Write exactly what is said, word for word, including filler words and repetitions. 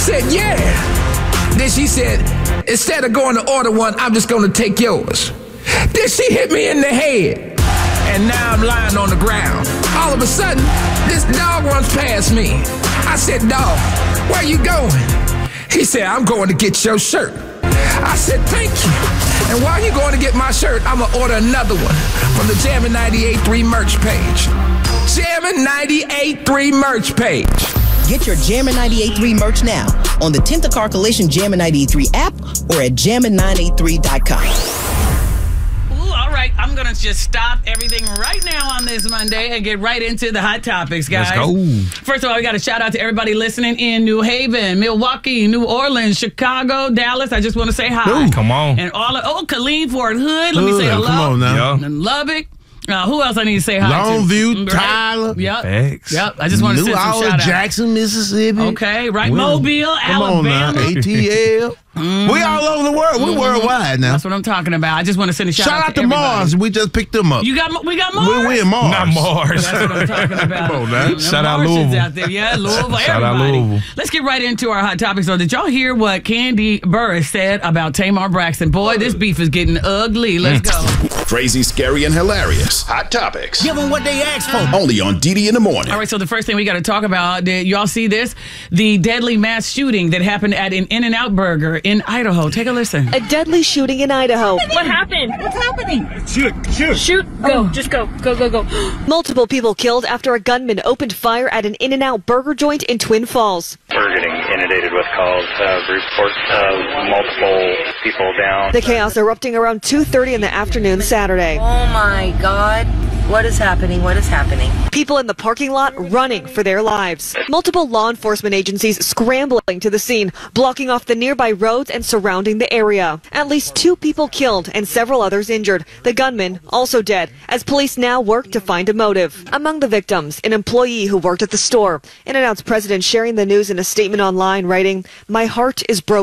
said, yeah. Then she said, instead of going to order one, I'm just going to take yours. Then she hit me in the head. And now I'm lying on the ground. All of a sudden, this dog runs past me. I said, dog, where you going? He said, I'm going to get your shirt. I said, thank you. And while you're going to get my shirt, I'm going to order another one from the Jammin' ninety-eight point three merch page. Jammin' ninety-eight point three merch page. Get your Jammin' ninety-eight point three merch now on the tenth Car Coalition Jammin' ninety-eight point three app or at jammin nine eight three dot com. All right, I'm going to just stop everything right now on this Monday and get right into the hot topics, guys. Let's go. First of all, we got a shout out to everybody listening in New Haven, Milwaukee, New Orleans, Chicago, Dallas. I just want to say hi. Ooh, come on. And all of, oh, Killeen, Fort Hood. Let me Hood, say hello. come on now. And Lubbock. Uh, who else I need to say hi Longview, to? Tyler. Yep. Facts. Yep. I just want to New send some Orleans, shout outs. Jackson, Mississippi. Okay, right. Well, Mobile, Come on Alabama. now, A T L. Mm-hmm. We all over the world. We mm-hmm. worldwide now. That's what I'm talking about. I just want to send a shout, shout out, out to, to everybody. Mars. We just picked them up. You got we got Mars. We, we in Mars. Not Mars. That's what I'm talking about. Come on now. Them Shout out Martians Louisville. out there. Yeah, Louisville. Shout out everybody. Louisville. Let's get right into our hot topics. So, did y'all hear what Kandi Burruss said about Tamar Braxton? Boy, this beef is getting ugly. Let's Mm. go. Crazy, scary, and hilarious. Hot topics. Give them what they asked for. Only on D D in the morning. All right, so the first thing we got to talk about, did y'all see this? The deadly mass shooting that happened at an In-N-Out Burger in Idaho. Take a listen. A deadly shooting in Idaho. What happened? What's happening? Shoot, shoot. Shoot. Go. Just go. Go, go, go. Multiple people killed after a gunman opened fire at an In-N-Out Burger joint in Twin Falls. We're getting inundated with calls, uh, reports of multiple people down. The chaos erupting around two thirty in the afternoon Saturday. Oh my God. What is happening? What is happening? People in the parking lot running for their lives. Multiple law enforcement agencies scrambling to the scene, blocking off the nearby roads and surrounding the area. At least two people killed and several others injured. The gunman also dead, as police now work to find a motive. Among the victims, an employee who worked at the store. In-N-Out's president sharing the news in a statement online, writing, "My heart is broken.